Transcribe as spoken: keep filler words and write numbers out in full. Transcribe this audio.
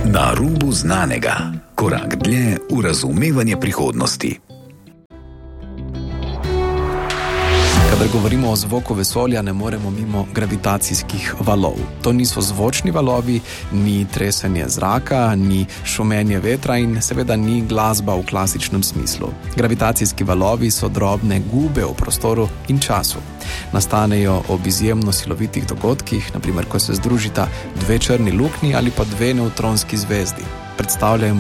Na rubu znanega. Korak dlje v razumevanje prihodnosti. Kadar govorimo o zvoku vesolja, ne moremo mimo gravitacijskih valov. To niso zvočni valovi, ni tresenje zraka, ni šumenje vetra in seveda ni glasba v klasičnem smislu. Gravitacijski valovi so drobne gube v prostoru in času. Nastanejo ob izjemno silovitih dogodkih, na primer, ko se združita dve črni luknji ali pa dve nevtronski zvezdi. Predstavljajo